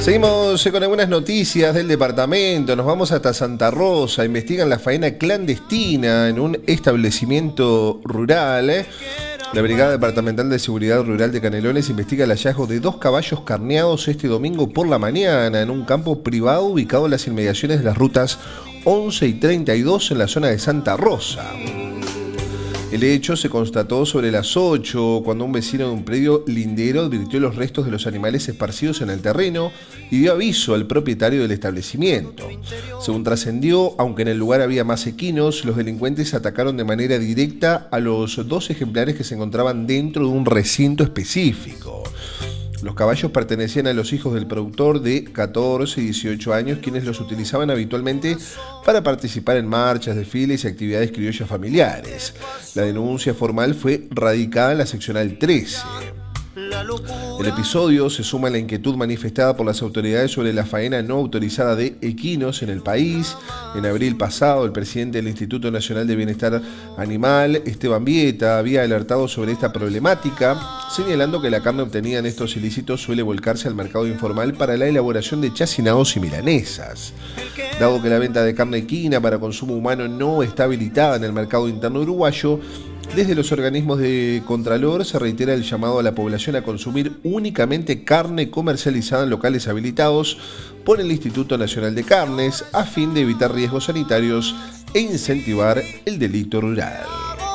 Seguimos con algunas noticias del departamento. Nos vamos hasta Santa Rosa. Investigan la faena clandestina en un establecimiento rural. La Brigada Departamental de Seguridad Rural de Canelones investiga el hallazgo de 2 caballos carneados este domingo por la mañana en un campo privado ubicado en las inmediaciones de las rutas 11 y 32 en la zona de Santa Rosa. El hecho se constató sobre las 8, cuando un vecino de un predio lindero advirtió los restos de los animales esparcidos en el terreno y dio aviso al propietario del establecimiento. Según trascendió, aunque en el lugar había más equinos, los delincuentes atacaron de manera directa a los 2 ejemplares que se encontraban dentro de un recinto específico. Los caballos pertenecían a los hijos del productor de 14 y 18 años, quienes los utilizaban habitualmente para participar en marchas, desfiles y actividades criollas familiares. La denuncia formal fue radicada en la seccional 13. El episodio se suma a la inquietud manifestada por las autoridades sobre la faena no autorizada de equinos en el país. En abril pasado, el presidente del Instituto Nacional de Bienestar Animal, Esteban Vieta, había alertado sobre esta problemática, señalando que la carne obtenida en estos ilícitos suele volcarse al mercado informal para la elaboración de chacinados y milanesas. Dado que la venta de carne equina para consumo humano no está habilitada en el mercado interno uruguayo, desde los organismos de Contralor se reitera el llamado a la población a consumir únicamente carne comercializada en locales habilitados por el Instituto Nacional de Carnes a fin de evitar riesgos sanitarios e incentivar el delito rural.